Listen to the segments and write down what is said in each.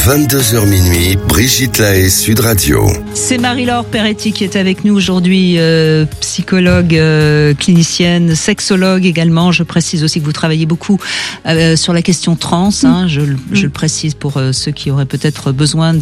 22h minuit, Brigitte Lahaie, Sud Radio. C'est Marie-Laure Peretti qui est avec nous aujourd'hui, psychologue, clinicienne, sexologue également. Je précise aussi que vous travaillez beaucoup sur la question trans. Hein, je le précise pour ceux qui auraient peut-être besoin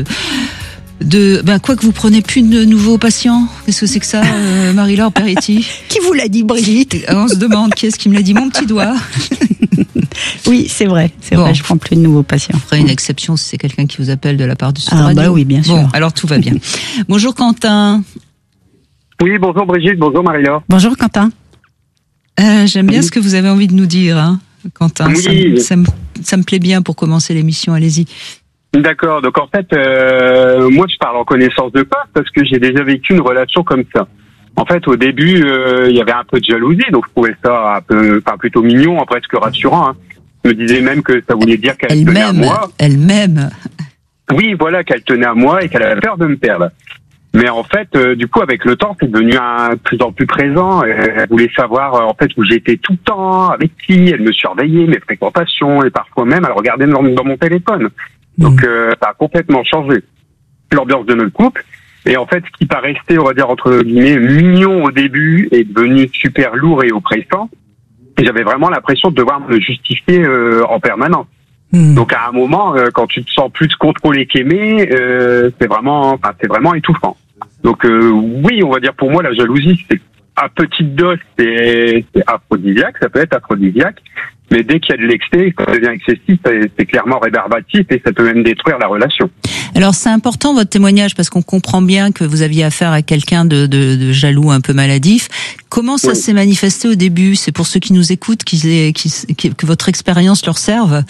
quoi que vous prenez plus de nouveaux patients. Qu'est-ce que c'est que ça, Marie-Laure Peretti? Qui vous l'a dit, Brigitte? On se demande qui est-ce qui me l'a dit. Mon petit doigt. Oui, c'est vrai, vrai, je prends plus de nouveaux patients. On ferait une exception si c'est quelqu'un qui vous appelle de la part du Sud Radio. Bah oui, bien sûr. Bon, alors tout va bien. Bonjour Quentin. Oui, bonjour Brigitte, bonjour Marie-Laure. Bonjour Quentin. J'aime bien ce que vous avez envie de nous dire, hein, Quentin. Oui. Ça me plaît bien pour commencer l'émission, allez-y. D'accord, donc en fait, moi je parle en connaissance de cause parce que j'ai déjà vécu une relation comme ça. En fait, au début, il y avait un peu de jalousie, donc je trouvais ça plutôt mignon, presque rassurant. Hein. Je me disais même que ça voulait dire qu'elle tenait à moi. Elle-même. Oui, voilà, qu'elle tenait à moi et qu'elle avait peur de me perdre. Mais en fait, du coup, avec le temps, c'est devenu de plus en plus présent. Elle voulait savoir, en fait, où j'étais tout le temps, avec qui. Elle me surveillait, mes fréquentations, et parfois même, elle regardait dans mon téléphone. Donc, ça a complètement changé l'ambiance de notre couple. Et en fait, ce qui paraissait, on va dire, entre guillemets, mignon au début, est devenu super lourd et oppressant. Et j'avais vraiment l'impression de devoir me justifier en permanence. Donc, à un moment, quand tu te sens plus contrôlé qu'aimé, c'est vraiment étouffant. Donc, oui, on va dire, pour moi, la jalousie, c'est à petite dose, c'est aphrodisiaque, ça peut être aphrodisiaque. Mais dès qu'il y a de l'excès, quand ça devient excessif, c'est clairement rébarbatif et ça peut même détruire la relation. Alors c'est important votre témoignage parce qu'on comprend bien que vous aviez affaire à quelqu'un de jaloux, un peu maladif. Comment ça s'est manifesté au début? C'est pour ceux qui nous écoutent que votre expérience leur serve.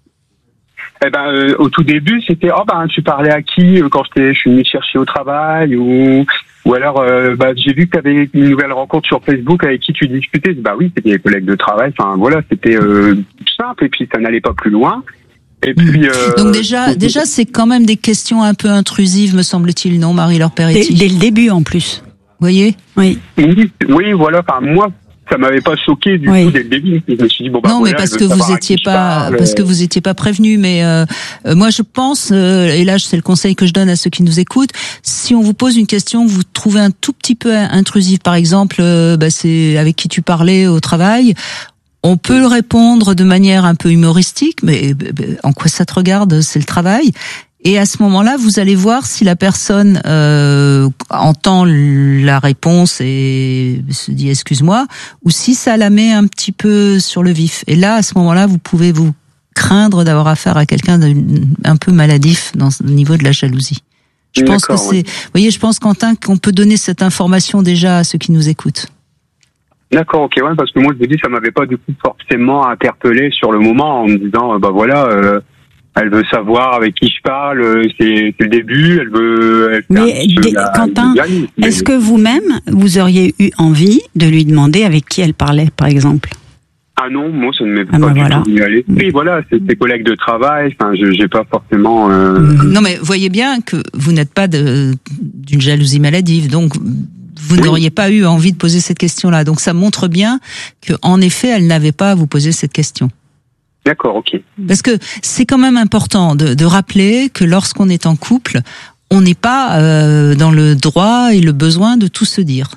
Au tout début, c'était tu parlais à qui quand je suis venu te chercher au travail ou alors j'ai vu que tu avais une nouvelle rencontre sur Facebook avec qui tu discutais. Oui, c'était des collègues de travail. Enfin voilà, c'était simple et puis ça n'allait pas plus loin. Et puis donc déjà c'est quand même des questions un peu intrusives, me semble-t-il, non, Marie-Laure Peretti? Dès le début en plus. Vous voyez? Oui. Oui, voilà. Enfin moi, ça m'avait pas choqué du tout dès le début. Je me suis dit non, mais parce que vous étiez pas prévenu. Mais moi, je pense, et là, c'est le conseil que je donne à ceux qui nous écoutent. Si on vous pose une question, vous trouvez un tout petit peu intrusive, par exemple, c'est avec qui tu parlais au travail. On peut répondre de manière un peu humoristique, mais en quoi ça te regarde? C'est le travail. Et à ce moment-là, vous allez voir si la personne entend la réponse et se dit excuse-moi, ou si ça la met un petit peu sur le vif. Et là, à ce moment-là, vous pouvez vous craindre d'avoir affaire à quelqu'un d'un peu maladif au niveau de la jalousie. Je pense que c'est, vous voyez, je pense, Quentin, qu'on peut donner cette information déjà à ceux qui nous écoutent. D'accord, ok, ouais, parce que moi je vous dis, ça m'avait pas du coup forcément interpellé sur le moment en me disant, elle veut savoir avec qui je parle, c'est le début, elle veut... Quentin, est-ce que vous-même, vous auriez eu envie de lui demander avec qui elle parlait, par exemple? Ah non, moi ça ne m'est pas du tout venu à l'esprit. Oui, voilà, c'est ses collègues de travail, enfin, j'ai pas forcément... Non, mais voyez bien que vous n'êtes pas d'une jalousie maladive, donc... Vous n'auriez pas eu envie de poser cette question-là. Donc ça montre bien qu'en effet, elle n'avait pas à vous poser cette question. D'accord, ok. Parce que c'est quand même important de rappeler que lorsqu'on est en couple, on n'est pas dans le droit et le besoin de tout se dire.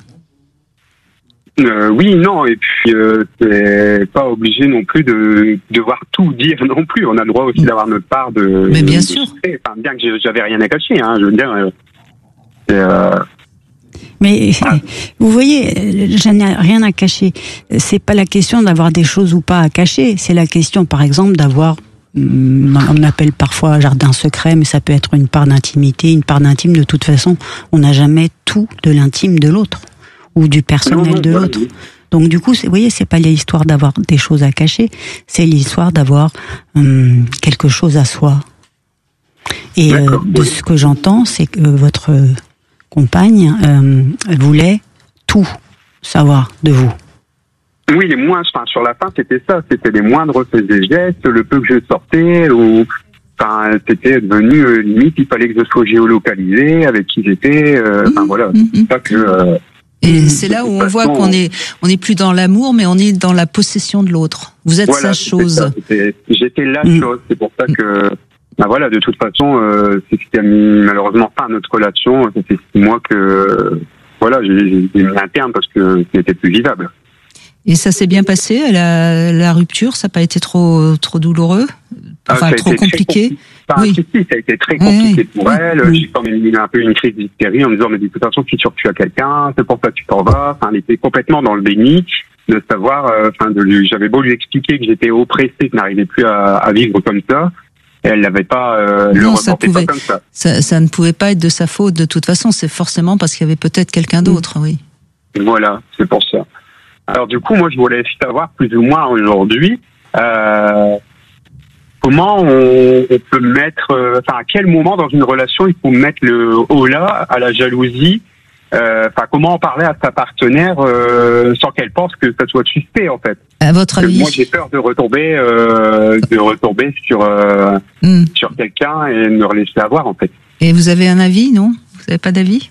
Oui, non, et puis c'est pas obligé non plus de devoir tout dire non plus. On a le droit aussi d'avoir notre part de... Mais bien sûr. Enfin, bien que j'avais rien à cacher, hein, je veux dire... Mais vous voyez, je n'ai rien à cacher. C'est pas la question d'avoir des choses ou pas à cacher. C'est la question, par exemple, d'avoir, on appelle parfois jardin secret, mais ça peut être une part d'intimité, une part d'intime. De toute façon, on n'a jamais tout de l'intime de l'autre ou du personnel de l'autre. Donc du coup, vous voyez, c'est pas l'histoire d'avoir des choses à cacher, c'est l'histoire d'avoir quelque chose à soi. Et de ce que j'entends, c'est que votre compagne voulait tout savoir de vous. Oui, les moindres, enfin, sur la fin, c'était ça, c'était les moindres faits et gestes, le peu que je sortais, ou, enfin, c'était devenu limite, il fallait que je sois géolocalisé, avec qui j'étais, enfin voilà, c'est pas que... Et c'est là où on voit qu'on est plus dans l'amour, mais on est dans la possession de l'autre. Vous êtes sa chose. J'étais la chose, c'est pour ça que... bah voilà, de toute façon, c'est ce qui a mis malheureusement fin à notre relation. Ça fait 6 mois que voilà, j'ai mis un terme parce que ce n'était plus vivable. Et ça s'est bien passé, la rupture, ça n'a pas été trop douloureux, enfin trop compliqué. Oui. Ça a été très compliqué pour elle. J'ai quand même eu un peu une crise d'hystérie en me disant mais de toute façon tu es sûr que tu as quelqu'un, c'est pour ça que tu t'en vas. Enfin, elle était complètement dans le déni de savoir. J'avais beau lui expliquer que j'étais oppressé, que je n'arrivais plus à vivre comme ça. Et elle n'avait pas le reporté pas comme ça. Ça ne pouvait pas être de sa faute de toute façon. C'est forcément parce qu'il y avait peut-être quelqu'un d'autre, oui. Voilà, c'est pour ça. Alors du coup, moi, je voulais savoir plus ou moins aujourd'hui comment on peut mettre, à quel moment dans une relation il faut mettre le holà à la jalousie. Comment en parler à sa partenaire sans qu'elle pense que ça soit suspect en fait. À votre avis? Moi, j'ai peur de retomber sur quelqu'un et de me laisser avoir en fait. Et vous avez un avis, non? Vous n'avez pas d'avis?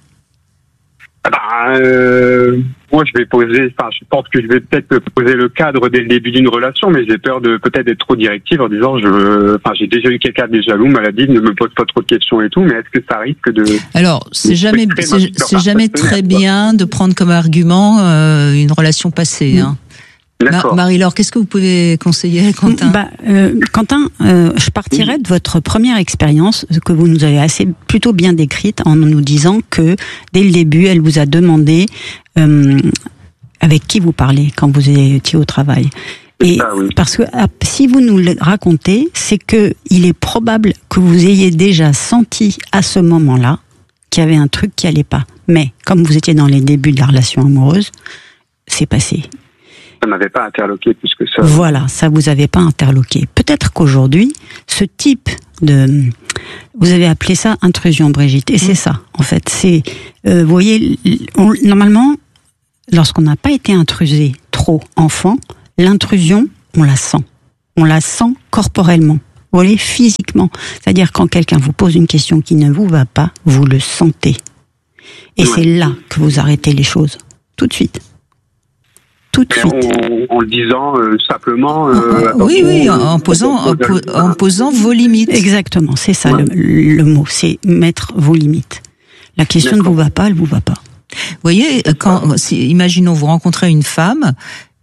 Moi, je pense que je vais peut-être poser le cadre dès le début d'une relation, mais j'ai peur de peut-être être trop directive en disant j'ai déjà eu quelqu'un de jaloux, maladif, ne me pose pas trop de questions et tout, mais est-ce que ça risque de... Alors, c'est jamais très bien de prendre comme argument une relation passée, hein. Marie-Laure, qu'est-ce que vous pouvez conseiller, Quentin? Quentin, je partirais de votre première expérience que vous nous avez plutôt bien décrite en nous disant que dès le début, elle vous a demandé avec qui vous parlez quand vous étiez au travail. Et parce que si vous nous le racontez, c'est que il est probable que vous ayez déjà senti à ce moment-là qu'il y avait un truc qui allait pas. Mais comme vous étiez dans les débuts de la relation amoureuse, c'est passé. Ça m'avait pas interloqué plus que ça. Voilà, ça vous avait pas interloqué. Peut-être qu'aujourd'hui, ce type de... Vous avez appelé ça intrusion, Brigitte. Et c'est ça, en fait. C'est, vous voyez, normalement, lorsqu'on n'a pas été intrusé trop enfant, l'intrusion, on la sent. On la sent corporellement. Vous voyez, physiquement. C'est-à-dire quand quelqu'un vous pose une question qui ne vous va pas, vous le sentez. Et c'est là que vous arrêtez les choses. Tout de suite. Tout de suite. En le disant simplement. Oui, en posant vos limites. Exactement, c'est ça le mot, c'est mettre vos limites. La question ne vous va pas, elle vous va pas. Vous voyez, imaginons vous rencontrez une femme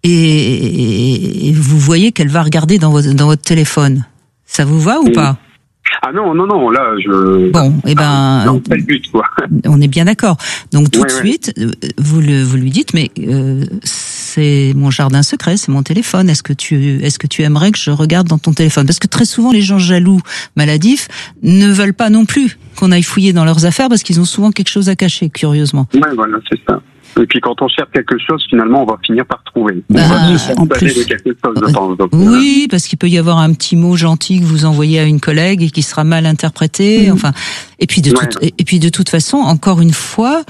et vous voyez qu'elle va regarder dans votre téléphone. Ça vous va ou pas? Ah non, là, je... Bon, non, pas le but, quoi. On est bien d'accord. Donc, tout de suite, vous lui dites, mais c'est mon jardin secret, c'est mon téléphone. Est-ce que tu aimerais que je regarde dans ton téléphone? Parce que très souvent, les gens jaloux, maladifs, ne veulent pas non plus qu'on aille fouiller dans leurs affaires parce qu'ils ont souvent quelque chose à cacher, curieusement. Ouais, voilà, c'est ça. Et puis quand on cherche quelque chose, finalement, on va finir par trouver. En plus. De quelque chose, je pense. Donc, oui, parce qu'il peut y avoir un petit mot gentil que vous envoyez à une collègue et qui sera mal interprété. Enfin, et puis de toute façon, encore une fois,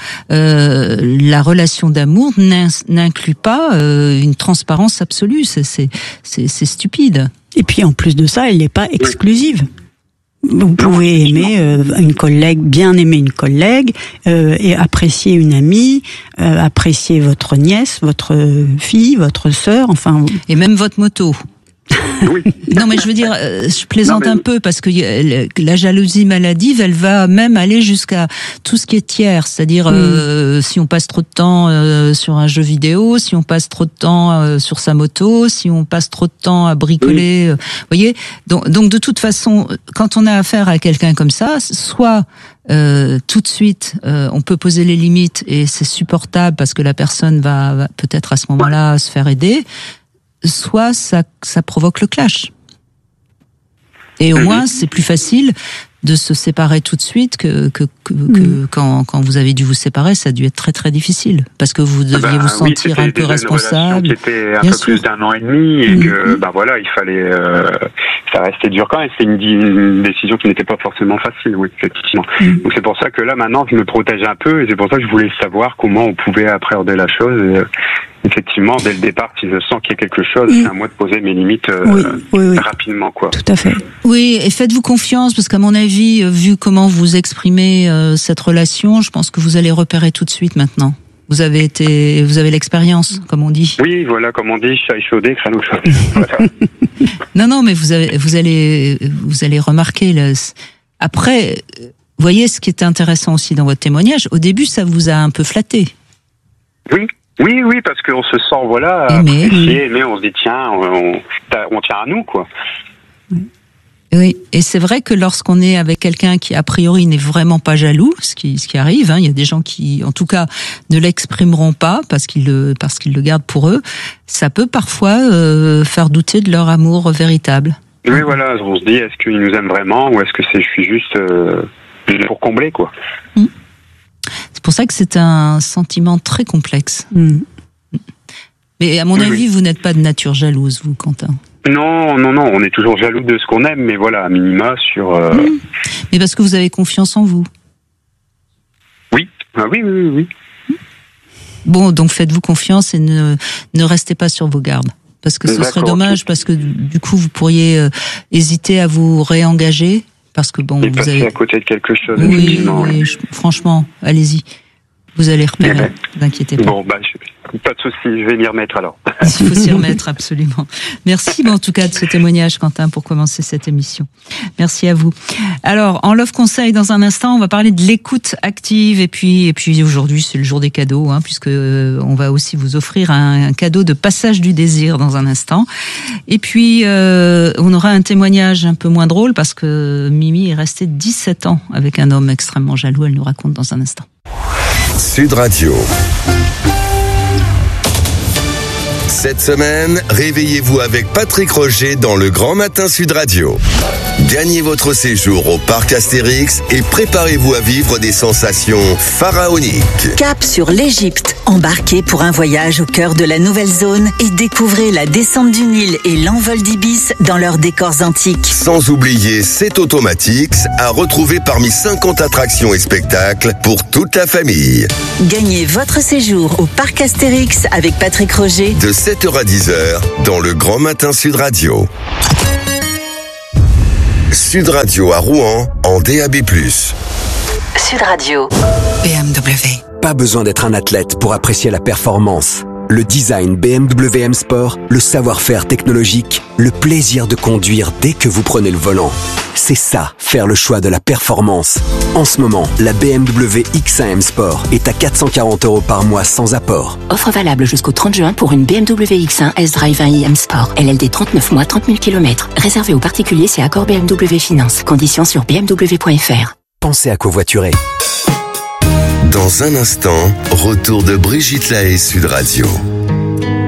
la relation d'amour n'inclut pas une transparence absolue. C'est stupide. Et puis en plus de ça, elle n'est pas exclusive. Vous pouvez aimer une collègue, bien aimer une collègue, et apprécier une amie, apprécier votre nièce, votre fille, votre sœur, enfin. Et même votre moto. Oui. Non, mais je veux dire, je plaisante un peu parce que la jalousie maladive, elle va même aller jusqu'à tout ce qui est tiers, c'est-à-dire si on passe trop de temps sur un jeu vidéo, si on passe trop de temps sur sa moto, si on passe trop de temps à bricoler, vous voyez. Donc de toute façon, quand on a affaire à quelqu'un comme ça, soit tout de suite, on peut poser les limites et c'est supportable parce que la personne va peut-être à ce moment-là se faire aider. Soit ça provoque le clash. Et au moins, c'est plus facile de se séparer tout de suite que quand vous avez dû vous séparer, ça a dû être très très difficile parce que vous deviez vous sentir un peu responsable. C'était un peu plus d'1 an et demi et que il fallait ça restait dur quand même. C'est une décision qui n'était pas forcément facile, oui, effectivement. Donc c'est pour ça que là maintenant je me protège un peu et c'est pour ça que je voulais savoir comment on pouvait appréhender la chose. Et, effectivement, dès le départ, si je sens qu'il y a quelque chose, c'est à moi de poser mes limites rapidement, quoi. Tout à fait. Oui, et faites-vous confiance, parce qu'à mon avis, vu comment vous exprimez cette relation, je pense que vous allez repérer tout de suite maintenant. Vous avez l'expérience, comme on dit. Oui, voilà, comme on dit, chat échaudé, crâne chaudé. Voilà. Non, mais vous allez remarquer. Après, vous voyez, ce qui est intéressant aussi dans votre témoignage, au début, ça vous a un peu flatté. Oui, parce qu'on se sent, apprécié, mais on se dit, tiens, on tient à nous, quoi. Oui, et c'est vrai que lorsqu'on est avec quelqu'un qui a priori n'est vraiment pas jaloux, ce qui arrive, il y a des gens qui, en tout cas, ne l'exprimeront pas parce qu'ils le gardent pour eux, ça peut parfois faire douter de leur amour véritable. Oui, voilà, on se dit, est-ce qu'il nous aime vraiment ou est-ce que je suis juste pour combler, quoi. C'est pour ça que c'est un sentiment très complexe. Mais à mon avis, vous n'êtes pas de nature jalouse, vous, Quentin. Non, on est toujours jaloux de ce qu'on aime, mais voilà, à minima sur... Mais parce que vous avez confiance en vous. Oui. Bon, donc faites-vous confiance et ne restez pas sur vos gardes. Parce que ce serait dommage, parce que du coup, vous pourriez hésiter à vous réengager, parce que bon, vous avez... à côté de quelque chose, oui, franchement, allez-y. Vous allez repérer, ne vous inquiétez pas. Bon, pas de souci, je vais m'y remettre alors. Il faut s'y remettre, absolument. Merci en tout cas de ce témoignage, Quentin, pour commencer cette émission. Merci à vous. Alors, en Love Conseil, dans un instant, on va parler de l'écoute active, et puis aujourd'hui, c'est le jour des cadeaux, puisque on va aussi vous offrir un cadeau de passage du désir dans un instant. Et puis, on aura un témoignage un peu moins drôle, parce que Mimi est restée 17 ans avec un homme extrêmement jaloux, elle nous raconte dans un instant. Sud Radio. Cette semaine, réveillez-vous avec Patrick Roger dans le Grand Matin Sud Radio. Gagnez votre séjour au parc Astérix et préparez-vous à vivre des sensations pharaoniques. Cap sur l'Égypte. Embarquez pour un voyage au cœur de la nouvelle zone et découvrez la descente du Nil et l'envol d'Ibis dans leurs décors antiques. Sans oublier C'est Automatics à retrouver parmi 50 attractions et spectacles pour toute la famille. Gagnez votre séjour au parc Astérix avec Patrick Roger de 7h à 10h dans le Grand Matin Sud Radio. Sud Radio à Rouen en DAB+. Sud Radio. BMW. Pas besoin d'être un athlète pour apprécier la performance. Le design BMW M Sport, le savoir-faire technologique, le plaisir de conduire dès que vous prenez le volant. C'est ça, faire le choix de la performance. En ce moment, la BMW X1 M Sport est à 440 € par mois sans apport. Offre valable jusqu'au 30 juin pour une BMW X1 S-Drive 1i M Sport. LLD 39 mois, 30 000 km. Réservé aux particuliers, c'est accord BMW Finance. Conditions sur bmw.fr. Pensez à covoiturer. Dans un instant, retour de Brigitte Lahaie Sud Radio.